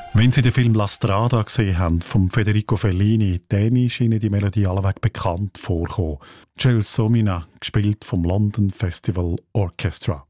Wenn Sie den Film La Strada gesehen haben, von Federico Fellini, dann ist Ihnen die Melodie allweg bekannt vorgekommen. Gelsomina, gespielt vom London Festival Orchestra.